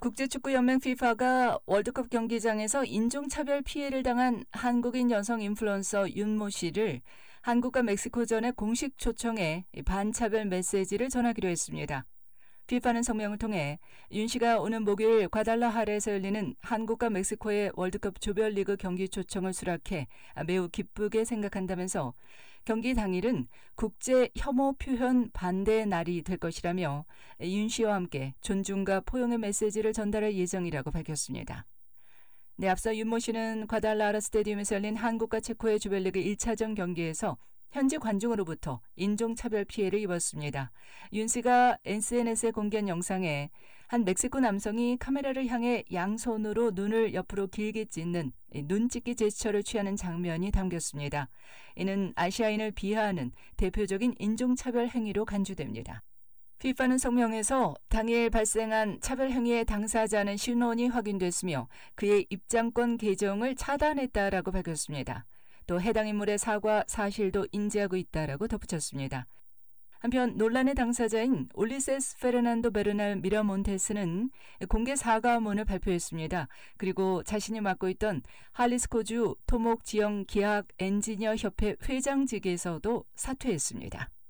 국제축구연맹 FIFA가 월드컵 경기장에서 인종차별 피해를 당한 한국인 여성 인플루언서 윤모 씨를 한국과 멕시코전에 공식 초청해 반차별 메시지를 전하기로 했습니다. FIFA는 성명을 통해 윤 씨가 오는 목요일 과달라하라에서 열리는 한국과 멕시코의 월드컵 조별리그 경기 초청을 수락해 매우 기쁘게 생각한다면서 경기 당일은 국제 혐오 표현 반대 날이 될 것이라며 윤 씨와 함께 존중과 포용의 메시지를 전달할 예정이라고 밝혔습니다. 앞서 윤모 씨는 과달라하라 스타디움에서 열린 한국과 체코의 조별리그 1차전 경기에서 현지 관중으로부터 인종차별 피해를 입었습니다. 윤 씨가 SNS에 공개한 영상에 한 멕시코 남성이 카메라를 향해 양손으로 눈을 옆으로 길게 찢는 눈찢기 제스처를 취하는 장면이 담겼습니다. 이는 아시아인을 비하하는 대표적인 인종차별 행위로 간주됩니다. FIFA는 성명에서 당일 발생한 차별 행위의 당사자는 신원이 확인됐으며 그의 입장권 계정을 차단했다라고 밝혔습니다. 또 해당 인물의 사과 사실도 인지하고 있다라고 덧붙였습니다. 한편 논란의 당사자인 올리세스 페르난도 베르날 미라몬테스는 공개 사과문을 발표했습니다. 그리고 자신이 맡고 있던 할리스코주 토목 지역 기학 엔지니어 협회 회장직에서도 사퇴했습니다.